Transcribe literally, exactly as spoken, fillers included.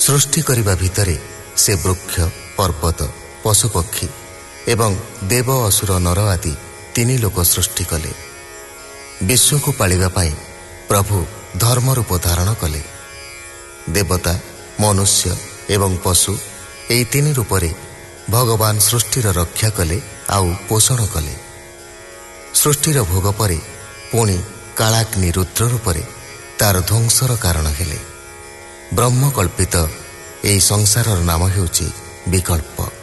ସୃଷ୍ଟି କରିବା ଭିତରେ ସେ ବୃକ୍ଷ, ପର୍ବତ, ପଶୁପକ୍ଷୀ ଏବଂ ଦେବ, ଅସୁର, ନର ଆଦି ତିନି ଲୋକ ସୃଷ୍ଟି କଲେ। ବିଶ୍ୱକୁ ପାଳିବା ପାଇଁ ପ୍ରଭୁ ଧର୍ମ ରୂପ ଧାରଣ କଲେ। ଦେବତା, ମନୁଷ୍ୟ ଏବଂ ପଶୁ ଏହି ତିନି ରୂପରେ ଭଗବାନ ସୃଷ୍ଟିର ରକ୍ଷା କଲେ ଆଉ ପୋଷଣ କଲେ। ସୃଷ୍ଟିର ଭୋଗ ପରେ ପୁଣି କାଳାଗ୍ନି ରୁଦ୍ର ରୂପରେ ତାର ଧ୍ୱଂସର କାରଣ ହେଲେ। ବ୍ରହ୍ମକଳ୍ପିତ ଏହି ସଂସାରର ନାମ ହେଉଛି ବିକଳ୍ପ।